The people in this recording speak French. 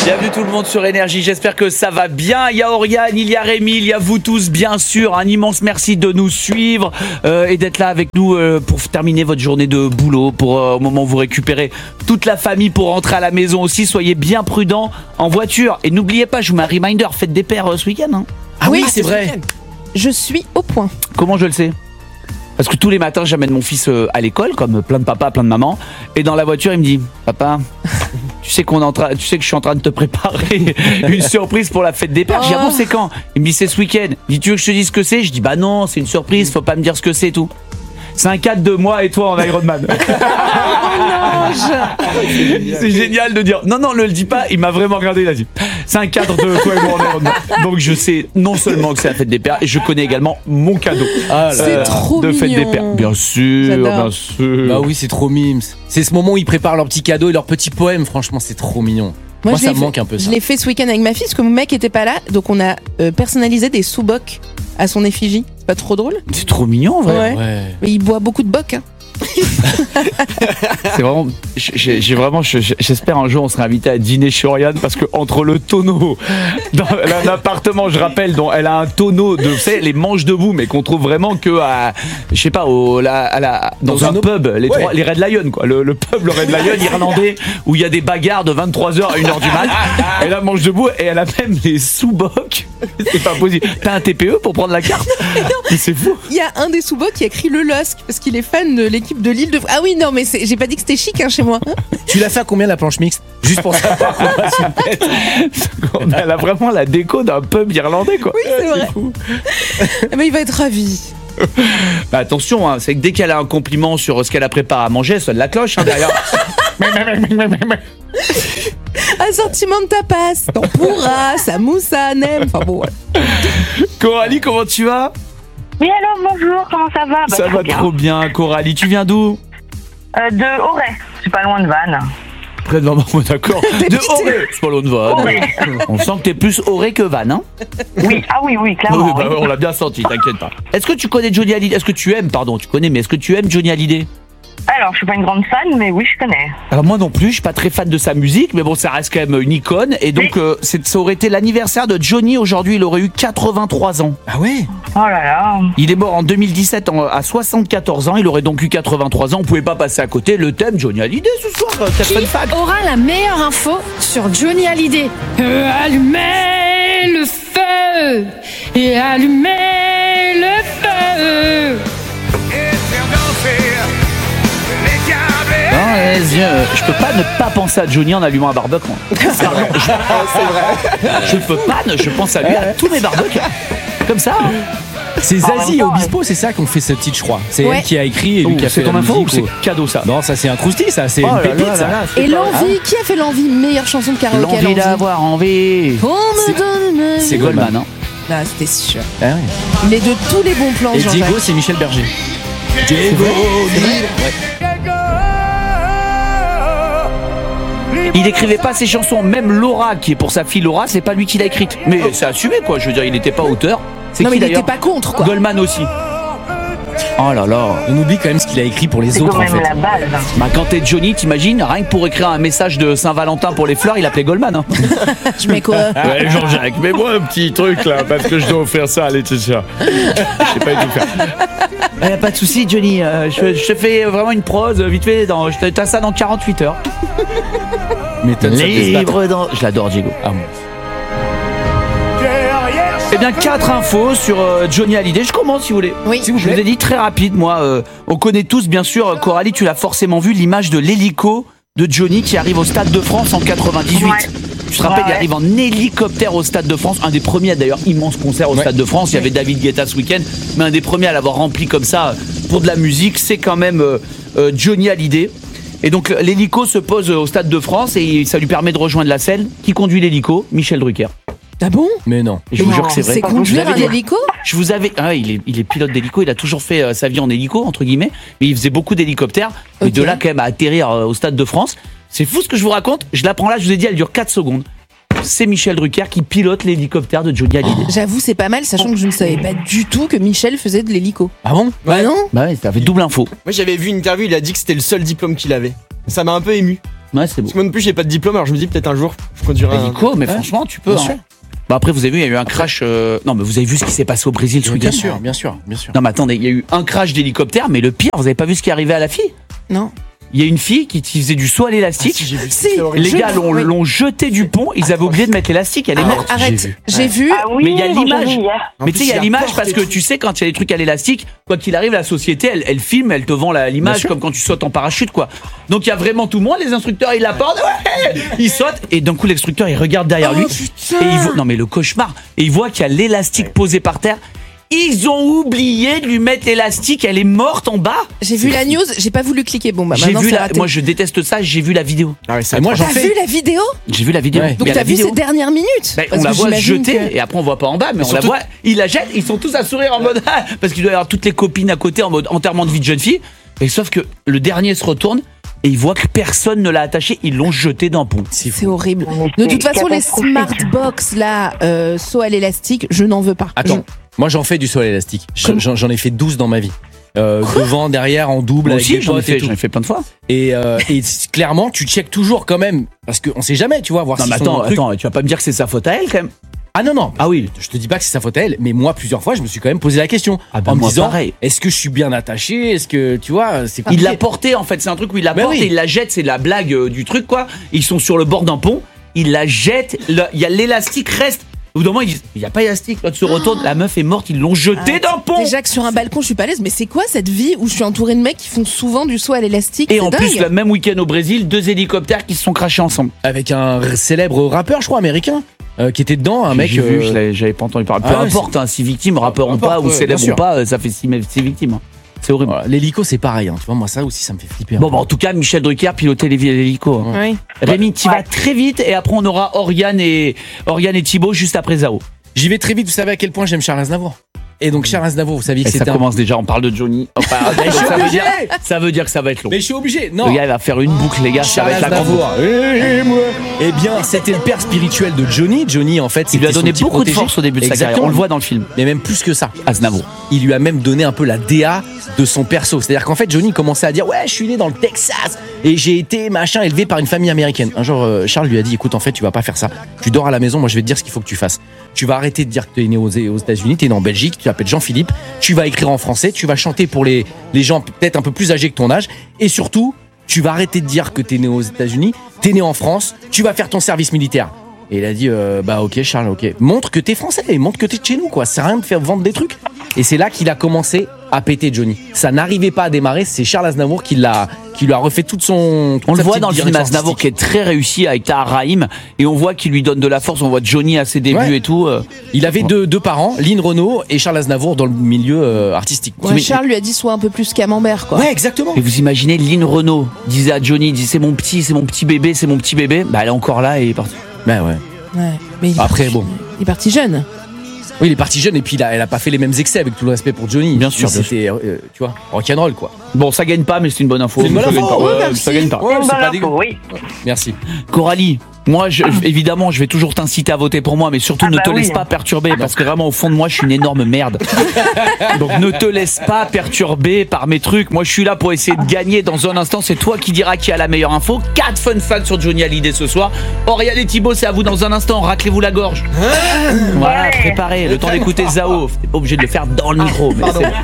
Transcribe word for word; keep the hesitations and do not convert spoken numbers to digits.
Bienvenue tout le monde sur Énergie, j'espère que ça va bien. Il y a Oriane, il y a Rémi, il y a vous tous bien sûr. Un immense merci de nous suivre euh, et d'être là avec nous euh, pour terminer votre journée de boulot, pour euh, au moment où vous récupérez toute la famille pour rentrer à la maison aussi. Soyez bien prudents en voiture et n'oubliez pas, je vous mets un reminder, faites des paires euh, ce week-end. Hein. Ah oui, c'est vrai. Je suis au point. Comment je le sais ? Parce que tous les matins, j'amène mon fils à l'école, comme plein de papas, plein de mamans. Et dans la voiture, il me dit « Papa, tu sais, qu'on est en train, tu sais que je suis en train de te préparer une surprise pour la fête des pères. » Je dis « Ah bon, c'est quand ?» Il me dit « C'est ce week-end. » Il dit « Tu veux que je te dise ce que c'est ?» Je dis « Bah non, c'est une surprise, faut pas me dire ce que c'est et tout. » C'est un cadre de moi et toi en Iron Man. C'est génial de dire. Non, non, ne le dis pas. Il m'a vraiment regardé. Il a dit. C'est un cadre de toi et moi en Iron Man. Donc je sais non seulement que c'est la fête des pères, et je connais également mon cadeau. Ah, c'est euh, trop de mignon. Fête des pères. Bien sûr, J'adore. bien sûr. Bah oui, c'est trop mimes. C'est ce moment où ils préparent leurs petits cadeaux et leurs petits poèmes. Franchement, c'est trop mignon. Moi, Moi, je ça l'ai me manque fait- un peu ça. Je l'ai fait ce week-end avec ma fille parce que mon mec était pas là, donc on a euh, personnalisé des sous-bocs à son effigie. C'est pas trop drôle? C'est trop mignon, en vrai. Ouais. Ouais. Mais il boit beaucoup de bocs. Hein. C'est vraiment. J'ai j'ai vraiment. J'espère un jour on sera invité à dîner chez Oriane parce que entre le tonneau dans elle a un appartement, je rappelle, dont elle a un tonneau de, vous savez, les manches debout, mais qu'on trouve vraiment que à, je sais pas, au, la, à la, dans, Dans un un pub, les, ouais. trois, les Red Lion, quoi, le, le pub, le Red Lion irlandais, où il y a des bagarres de vingt-trois heures à une heure du mat. Elle a manche debout et elle a même les sous-bocs. C'est pas possible. T'as un T P E pour prendre la carte? Mais c'est fou. Il y a un des sous-bocs qui a écrit le LOSC parce qu'il est fan de l'équipe de Lille de. Ah oui, non, mais c'est- j'ai pas dit que c'était chic hein, chez moi. Tu l'as fait à combien la planche mixte? Juste pour ça. Elle a vraiment la déco d'un pub irlandais, quoi. Oui, c'est vrai. fou. Mais il va être ravi. Bah attention, hein, c'est que dès qu'elle a un compliment sur ce qu'elle a préparé à manger, elle sonne la cloche hein, derrière. Un sentiment de tapas, tempura, samoussa, nem. Enfin bon, voilà. Coralie, comment tu vas? Oui, alors bonjour, comment ça va? Bah, Ça très va bien. trop bien, Coralie. Tu viens d'où? Euh, de Auray, c'est pas loin de Vannes. Près de Vannes, d'accord. T'es De pitié. Auray. C'est pas loin de Vannes. Auray. On sent que t'es plus Auray que Vannes, hein? Oui, ah oui, oui, clairement. Oui, bah, oui. on l'a bien senti, t'inquiète pas. Est-ce que tu connais Johnny Hallyday? Est-ce que tu aimes, pardon, tu connais, mais est-ce que tu aimes Johnny Hallyday? Alors, je suis pas une grande fan, mais oui, je connais. Alors moi non plus, je suis pas très fan de sa musique, mais bon, ça reste quand même une icône. Et donc, euh, c'est- ça aurait été l'anniversaire de Johnny aujourd'hui. Il aurait eu quatre-vingt-trois ans. Ah ouais. Oh là là. Il est mort en deux mille dix-sept en- à soixante-quatorze ans. Il aurait donc eu quatre-vingt-trois ans. On pouvait pas passer à côté. Le thème Johnny Hallyday ce soir. euh, Captain Qui Fact. aura la meilleure info sur Johnny Hallyday? Euh, allumez le feu et allumez le feu. Non, les yeux, euh, je peux pas ne pas penser à Johnny en allumant un barbecue. moi. Pardon, je, je peux pas. ne- Je pense à lui à tous mes barbecues. Comme ça. hein. C'est Zazie et Obispo, c'est ça qu'on fait ce titre, je crois. C'est Ouais. elle qui a écrit et lui Oh, qui a c'est fait ton la info ou musique. c'est cadeau ça? Non, ça c'est un croustille, ça. C'est Oh une là pépite, là ça. là là, c'est Et pas- l'envie, qui a fait l'envie? Meilleure chanson de hein. karaoké à L'envie l'envie. d'avoir envie. On me donne ma C'est vie. Goldman, hein. Ah, c'était sûr. Ah ouais. Il est de tous les bons plans, Et Jean-Jacques. Diego, c'est Michel Berger. Diego. Il écrivait pas ses chansons, même Laura, qui est pour sa fille Laura, c'est pas lui qui l'a écrite. Mais c'est assumé quoi, je veux dire, il n'était pas auteur. C'est Non, qui mais il d'ailleurs? était pas contre, quoi. Goldman aussi. Oh là là. On oublie quand même ce qu'il a écrit pour les C'est autres quand en même fait. la base. Bah quand t'es Johnny, t'imagines, rien que pour écrire un message de Saint-Valentin pour les fleurs, il appelait Goldman. Hein. Je mets quoi? Ouais, Jean-Jacques, mets-moi un petit truc là, parce que je dois offrir ça à Laetitia. Je sais pas du tout faire. Eh, pas de soucis, Johnny, euh, je, je te fais vraiment une prose vite fait, dans, je te- t'as ça dans quarante-huit heures. Mais t'as Libre dans. Je l'adore, Diego. Ah bon. Eh bien, quatre infos sur euh, Johnny Hallyday. Je commence si vous voulez. Oui. Je vous ai dit très rapide, moi. euh, on connaît tous, bien sûr, euh, Coralie, tu l'as forcément vu, l'image de l'hélico de Johnny qui arrive au Stade de France en quatre-vingt-dix-huit. Ouais. Tu te rappelles, Ouais, il ouais. arrive en hélicoptère au Stade de France. Un des premiers, d'ailleurs, immense concert au Ouais. Stade de France. Il y avait David Guetta ce week-end. Mais un des premiers à l'avoir rempli comme ça euh, pour de la musique, c'est quand même euh, euh, Johnny Hallyday. Et donc, l'hélico se pose euh, au Stade de France et ça lui permet de rejoindre la scène. Qui conduit l'hélico? Michel Drucker. Ah bon? Mais non. Et je vous Non, jure que c'est vrai. C'est Je vous conduire avais un dit- hélico? Je vous avais. Ah, il est, il est pilote d'hélico, il a toujours fait euh, sa vie en hélico, entre guillemets, mais il faisait beaucoup d'hélicoptères. Mais Ok. de là, quand même, à atterrir euh, au Stade de France, c'est fou ce que je vous raconte. Je l'apprends là, je vous ai dit, elle dure quatre secondes. C'est Michel Drucker qui pilote l'hélicoptère de Johnny Hallyday. J'avoue, c'est pas mal, sachant que je ne savais pas du tout que Michel faisait de l'hélico. Ah bon? Bah non? Bah ouais, ça fait double info. Moi j'avais vu une interview, il a dit que c'était le seul diplôme qu'il avait. Ça m'a un peu ému. Ouais, c'est beau. Parce que moi non plus, j'ai pas de diplôme, alors je me dis peut-être un jour, je conduirai un. Hélico, mais franchement, tu peux. Bien hein. sûr. Bah après, vous avez vu, il y a eu un crash. euh, Non, mais vous avez vu ce qui s'est passé au Brésil ce Oui, week-end. bien sûr, bien sûr, bien sûr. Non, mais attendez, il y a eu un crash d'hélicoptère, mais le pire, vous avez pas vu ce qui est arrivé à la fille? Non. Il y a une fille qui qui faisait du saut à l'élastique. Si, j'ai vu. Si, C'est horrible. Les Je- gars l'ont oui. l'ont jeté du pont, ils avaient oublié de mettre l'élastique, elle est morte. Arrête, j'ai vu. j'ai vu. Ah oui, Mais il y a donc j'ai l'image. vu hier. En Mais plus, tu sais, il y a la l'image porte parce et que tout. tu sais, quand il y a des trucs à l'élastique, quoi qu'il arrive, la société, elle, elle filme, elle te vend la- Bien l'image sûr. comme quand tu sautes en parachute, quoi. Donc il y a vraiment tout le monde, les instructeurs, ils la portent, ouais, ils sautent, et d'un coup, l'instructeur, il regarde derrière Oh, lui, putain. et il voit, non mais le cauchemar, et il voit qu'il y a l'élastique posé par terre. Ils ont oublié de lui mettre l'élastique, elle est morte en bas. J'ai vu la news, j'ai pas voulu cliquer. Bon, bah J'ai maintenant vu c'est la, raté. moi je déteste ça, j'ai vu la vidéo. Ah ouais, c'est Et moi, j'en T'as fais. vu la vidéo? J'ai vu la vidéo. Ouais. Il Donc y a t'as la vu vidéo. ces dernières minutes? Ben, Parce on la que voit se j'imagine jeter que- et après on voit pas en bas, mais on surtout- la voit. Il la jette, ils sont tous à sourire en mode ah, parce qu'il doit y avoir toutes les copines à côté en mode enterrement de vie de jeune fille. Et sauf que le dernier se retourne et il voit que personne ne l'a attaché, ils l'ont jeté d'un pont. C'est horrible. Mais De toute c'est façon, les catastrophique. smartbox là, euh, saut à l'élastique, je n'en veux pas. Attends, moi j'en fais du saut à l'élastique. Je- Comment J'en j'en ai fait douze dans ma vie. Euh, devant, derrière, en double, Moi avec aussi, des j'en ai potes et fait, tout. j'en ai fait plein de fois. Et, euh, et c- clairement, tu checkes toujours quand même, parce qu'on sait jamais, tu vois, voir Non, si mais son attends, truc- attends, tu vas pas me dire que c'est sa faute à elle quand même. Ah non non. Ah oui. Je te dis pas que c'est sa faute à elle, mais moi plusieurs fois, je me suis quand même posé la question Ah bah en me moi, disant, pareil. est-ce que je suis bien attaché, est-ce que tu vois, c'est Il compliqué. l'a porté en fait, c'est un truc où il la Mais porte oui. et il la jette, c'est la blague euh, du truc quoi. Ils sont sur le bord d'un pont, il la jette, le- il y a l'élastique reste. Au bout d'un moment, ils disent, il n'y a pas d'élastique, l'autre se retourne, la meuf est morte, ils l'ont jetée Ah, d'un pont. Déjà que sur un balcon, je suis pas à l'aise, mais c'est quoi cette vie où je suis entourée de mecs qui font souvent du saut à l'élastique? Et C'est en dingue. plus, le même week-end au Brésil, deux hélicoptères qui se sont crashés ensemble. Avec un r- célèbre rappeur, je crois, américain, euh, qui était dedans, un mec. J'ai vu, euh, je l'avais- j'avais pas entendu parler. Peu Ah ouais, importe, hein, si victime, rappeur Peu ou pas, importe, ou ouais, célèbre bien ou sûr. pas, euh, ça fait six, six victimes. hein. C'est horrible. Voilà, l'hélico, c'est pareil, hein, tu vois, moi ça aussi, ça me fait flipper. Bon, bah, en tout cas, Michel Drucker pilotait les l'hélico. hein. Oui. Rémi, tu vas très vite et après on aura Oriane et, Oriane et Thibaut juste après Zao. J'y vais très vite, vous savez à quel point j'aime Charles Aznavour. Et donc Charles Aznavour, vous saviez que Et ça c'était un... commence déjà, on parle de Johnny. Enfin, Mais je suis ça, veut obligé. dire, ça veut dire que ça va être long. Mais je suis obligé, non. Le gars il va faire une boucle, les gars, ça va Charles être la grande boucle. Aznavour. Eh, moi. Eh bien, c'était le père spirituel de Johnny. Johnny, en fait, Il lui a c'était son donné petit beaucoup de protégé. force au début de sa carrière, Exactement. on le voit dans le film. Mais même plus que ça. Aznavour. Il lui a même donné un peu la D A de son perso. C'est-à-dire qu'en fait, Johnny commençait à dire ouais, je suis né dans le Texas et j'ai été machin élevé par une famille américaine. Un jour, euh, Charles lui a dit écoute, en fait, tu vas pas faire ça. Tu dors à la maison. Moi, je vais te dire ce qu'il faut que tu fasses. Tu vas arrêter de dire que tu es né aux, aux États-Unis, tu es né en Belgique, tu t'appelles Jean-Philippe. Tu vas écrire en français, tu vas chanter pour les les gens peut-être un peu plus âgés que ton âge, et surtout, tu vas arrêter de dire que tu es né aux États-Unis, tu es né en France. Tu vas faire ton service militaire. Et il a dit euh, bah ok Charles, ok. Montre que t'es français, et montre que t'es de chez nous, quoi. Ça sert à rien de faire vendre des trucs. Et c'est là qu'il a commencé à péter Johnny. Ça n'arrivait pas à démarrer, c'est Charles Aznavour qui l'a qui lui a refait toute son toute On le sa voit petite dans le film direction Aznavour qui artistique. est très réussi avec Tahar Rahim et on voit qu'il lui donne de la force. On voit Johnny à ses débuts Ouais. et tout. euh. Il avait deux, deux parents, Lynn Renault et Charles Aznavour dans le milieu euh, artistique. Ouais, Mais- Charles lui a dit sois un peu plus camembert, quoi. Ouais, exactement. Et vous imaginez Lynn Renault disait à Johnny, il dit c'est mon petit, c'est mon petit bébé, c'est mon petit bébé. Bah elle est encore là et il est parti. Bah ouais. Ouais. Mais il est Après, parti- bon. Il est parti jeune. Oui, il est parti jeune et puis il a, elle a pas fait les mêmes excès avec tout le respect pour Johnny. Bien sûr, bien C'était, euh, tu vois, rock'n'roll quoi. Bon, ça gagne pas, mais c'est une bonne info. C'est une bonne Ça gagne info, pas. ouais, Ouais, merci. ça gagne pas. Ouais, Une c'est bonne pas info, dégueu. oui. Merci. Coralie, moi, je, je- évidemment, je vais toujours t'inciter à voter pour moi, mais surtout Ah ne bah te oui. laisse pas perturber, parce que vraiment, au fond de moi, je suis une énorme merde. Donc, ne te laisse pas perturber par mes trucs. Moi, je suis là pour essayer de gagner. Dans un instant, c'est toi qui diras qui a la meilleure info. Quatre fun facts sur Johnny Hallyday ce soir. Oriane et Thibaut, c'est à vous dans un instant. Raclez-vous la gorge. Voilà, Ouais. préparez. Le temps d'écouter Zao. T'es pas obligé de le faire dans le micro, mais c'est bon.